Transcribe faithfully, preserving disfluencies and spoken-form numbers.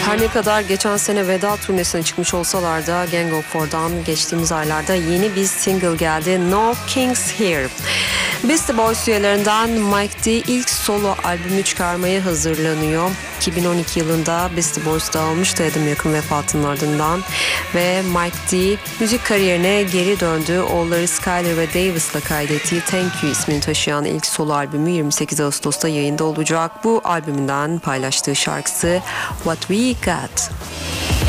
Her ne kadar geçen sene veda turnesine çıkmış olsalar da Gang of Four'dan geçtiğimiz aylarda yeni bir single geldi. No Kings Here. Beastie Boys üyelerinden Mike D ilk solo albümü çıkarmaya hazırlanıyor. iki bin on iki yılında Beastie Boys dağılmıştı Adam yakın vefatının ardından ve Mike D müzik kariyerine geri döndü. Oğulları Skyler ve Davis'la kaydettiği Thank You ismini taşıyan ilk solo albümü yirmi sekiz Ağustos'ta yayında olacak. Bu albümünden paylaştığı şarkısı What We Got.